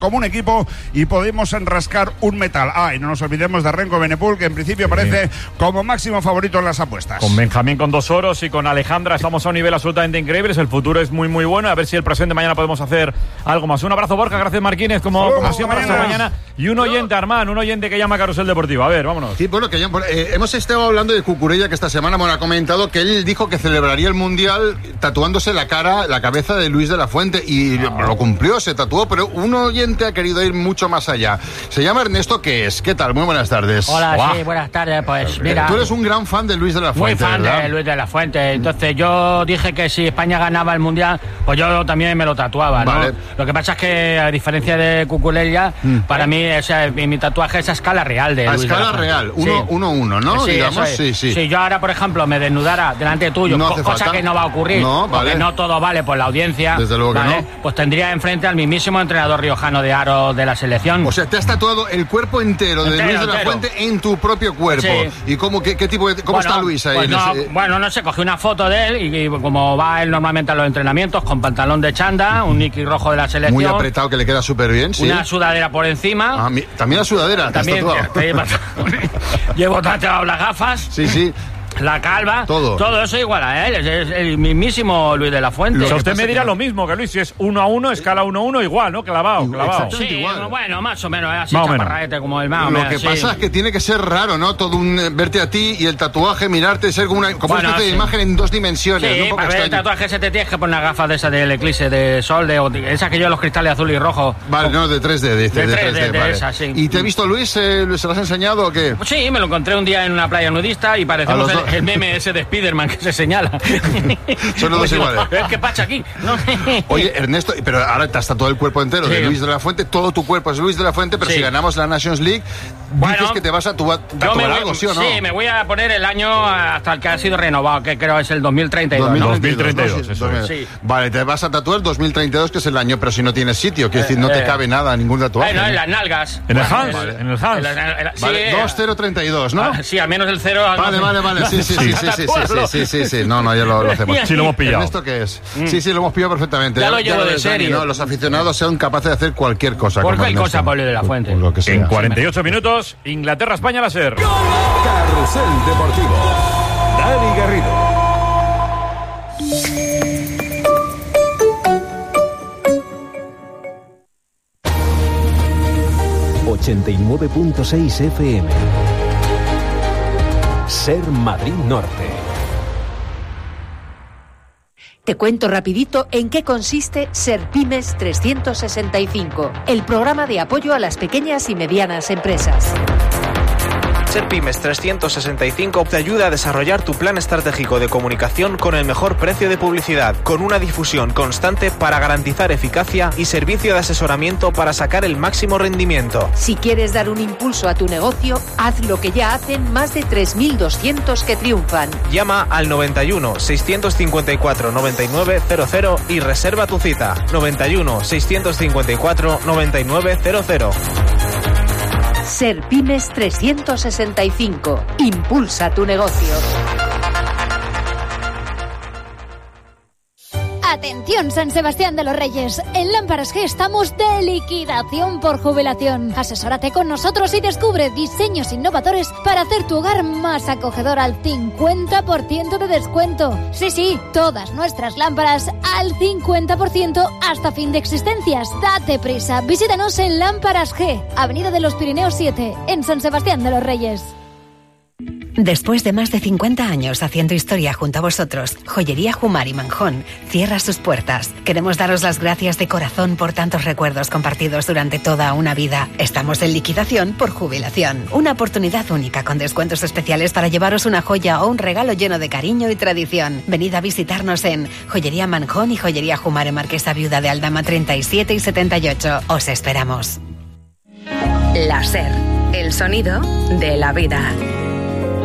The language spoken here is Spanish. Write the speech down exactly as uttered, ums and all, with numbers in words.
como un equipo y podemos enrascar un metal. Ah, y no nos olvidemos de Renko Benepul, que en principio parece sí. como máximo favorito en las apuestas. Con Benjamín con dos oros y con Alejandra estamos a un nivel absolutamente increíble. El futuro es muy muy bueno. A ver si el presente mañana podemos hacer algo más. Un abrazo, Borja, gracias Marquínez, como, oh, como siempre hasta mañana. Y un oyente, Armán, un oyente que llama a Carrusel Deportivo. A ver, vámonos. Sí, bueno, que ya, eh, hemos estado hablando de Cucurella, que esta semana bueno, ha comentado que él dijo que celebraría el Mundial tatuándose la cara, la cabeza de Luis de la Fuente, y oh. lo cumplió, se tatuó, pero un oyente ha querido ir mucho más allá. Se llama Ernesto, ¿qué es? ¿Qué tal? Muy buenas tardes. Hola, wow. sí, buenas tardes. Pues mira, tú eres un gran fan de Luis de la Fuente, muy fan ¿verdad? de Luis de la Fuente. Entonces yo dije que si España ganaba el Mundial, pues yo también me lo tatuaba, ¿no? Vale. Lo que pasa es que, a diferencia de Cucurella, mm. para mí, o sea, mi tatuaje es a escala real de a Luis escala de la Fuente. real, uno, sí. uno, uno, ¿no? Sí, Digamos, es. sí, sí. Si yo ahora, por ejemplo, me desnudara delante tuyo, no co- cosa falta. que no va a ocurrir, no, vale. porque no todo vale por la audiencia, desde luego ¿vale? que no. Pues tendría enfrente al mismísimo entrenador riojano de aro de la selección. O sea, te has tatuado el cuerpo entero, entero de Luis de la entero. Fuente en tu propio cuerpo. Sí. ¿Y cómo, qué, qué tipo de, cómo bueno, está Luis ahí? Pues no, ese... Bueno, no sé, cogí una foto de él y, y como va él normalmente a los entrenamientos, con pantalón de chanda, un Nike rojo de la selección. Muy apretado, que le queda súper bien, sí. Una sudadera por encima. Ah, mi, también la sudadera, también, te has llevo tatuado las gafas. Sí, sí. La calva, todo todo eso igual a él, es, es el mismísimo Luis de la Fuente. O sea, usted me dirá que... lo mismo que Luis, si es uno a uno, escala uno a uno, igual, ¿no? Clavado, clavado. Sí, igual. bueno, más o menos, así más chaparraete como el más o Lo menos, que sí. pasa es que tiene que ser raro, ¿no? Todo un verte a ti y el tatuaje, mirarte, ser como una, como bueno, una especie sí. de imagen en dos dimensiones. Sí, ¿no? para ver el tatuaje se te tienes que poner gafas de esas del eclipse de sol, de esas que yo los cristales azul y rojo. Vale, no, de tres D, dice. De, de tres D, de, de vale. esas, sí. ¿Y te ha visto Luis? Eh, ¿Se lo has enseñado o qué? Sí, me lo encontré un día en una playa nudista y parecemos el, el meme ese de Spiderman que se señala. Son los dos iguales. ¿Qué pasa aquí? No. Oye, Ernesto, pero ahora te has tatuado el cuerpo entero sí. de Luis de la Fuente, todo tu cuerpo es Luis de la Fuente, pero sí. si ganamos la Nations League, bueno, dices que te vas a tatuar algo, ¿sí o no? Sí, me voy a poner el año hasta el que ha sido renovado, que creo es el dos mil treinta y dos. dos mil treinta y dos, ¿no? Eso es. Sí. Vale, te vas a tatuar dos mil treinta y dos, que es el año, pero si no tienes sitio, que eh, decir, no eh, te cabe nada, ningún tatuaje. Bueno, en las nalgas. En el Hans, vale. en el Hans. En la, en la, sí, vale, dos cero treinta y dos, ¿no? Ah, sí, al menos el cero. Vale, vale, vale, sí, sí, sí, sí, sí, sí, sí, sí, sí, no, no, ya lo, lo hacemos. Sí, lo hemos pillado. ¿Esto qué es? Mm. Sí, sí, lo hemos pillado perfectamente. Ya, ya lo llevo ya de serie. ¿no? Los aficionados son capaces de hacer cualquier cosa. Cualquier cosa, Pablo de la Fuente. Lo que sea. En cuarenta y ocho minutos, Inglaterra-España, la SER. Carrusel Deportivo. Dani Garrido. ochenta y nueve punto seis F M. SER Madrid Norte. Te cuento rapidito en qué consiste SERPymes trescientos sesenta y cinco, el programa de apoyo a las pequeñas y medianas empresas. SERPymes trescientos sesenta y cinco te ayuda a desarrollar tu plan estratégico de comunicación con el mejor precio de publicidad, con una difusión constante para garantizar eficacia y servicio de asesoramiento para sacar el máximo rendimiento. Si quieres dar un impulso a tu negocio, haz lo que ya hacen más de tres mil doscientos que triunfan. Llama al noventa y uno, seiscientos cincuenta y cuatro, noventa y nueve cero cero y reserva tu cita. noventa y uno, seiscientos cincuenta y cuatro, noventa y nueve cero cero. SERPymes trescientos sesenta y cinco. Impulsa tu negocio. Atención, San Sebastián de los Reyes. En Lámparas G estamos de liquidación por jubilación. Asesórate con nosotros y descubre diseños innovadores para hacer tu hogar más acogedor al cincuenta por ciento de descuento. Sí, sí, todas nuestras lámparas al cincuenta por ciento hasta fin de existencias. Date prisa, visítanos en Lámparas G, Avenida de los Pirineos siete, en San Sebastián de los Reyes. Después de más de cincuenta años haciendo historia junto a vosotros, Joyería Jumar y Manjón cierra sus puertas. Queremos daros las gracias de corazón por tantos recuerdos compartidos durante toda una vida. Estamos en liquidación por jubilación. Una oportunidad única con descuentos especiales para llevaros una joya o un regalo lleno de cariño y tradición. Venid a visitarnos en Joyería Manjón y Joyería Jumar en Marquesa Viuda de Aldama treinta y siete y setenta y ocho. Os esperamos. La SER, el sonido de la vida.